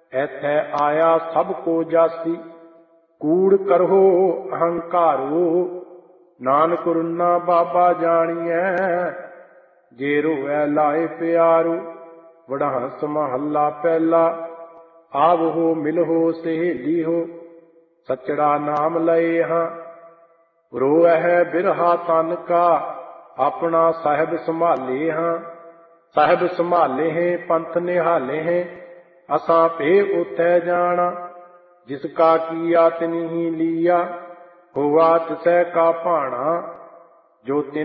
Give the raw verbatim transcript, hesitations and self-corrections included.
ਐਥੈ ਆਇਆ ਸਭ ਕੋ ਜਾਸੀ। ਕੂੜ ਕਰੋ ਅਹੰਕਾਰੋ, ਨਾਨਕ ਰੁਨਾ ਬਾਬਾ ਜਾਣੀਐ। ਜੇ ਰੋਵੈ ਲਾਏ ਪਿਆਰੋ, ਵਡਹੰਸ ਮਹੱਲਾ ਪਹਿਲਾ। ਆਵਹੋ ਮਿਲਹੋ ਸਹੇਲੀ ਹੋ, ਸਚੜਾ ਨਾਮ ਲਏ ਹਾਂ। ਰੋਵਹਿ ਬਿਰਹਾ ਤਨ ਕਾ, ਆਪਣਾ ਸਾਹਿਬ ਸੰਭਾਲੇ ਹਾਂ। ਸਾਹਿਬ ਸੰਭਾਲੇ ਹੈ ਪੰਥ ਨਿਹਾਲੇ ਹੈ, ਅਸਾਂ ਭੇ ਉਥੈ ਜਾਣਾ। ਜਿਸ ਕਾ ਕੀਆ ਤਿਨਿ ਹੀ ਲੀਆ, ਹੋਆ ਤਿਸੈ ਕਾ ਭਾਣਾ। ਜੋ ਤਿਨ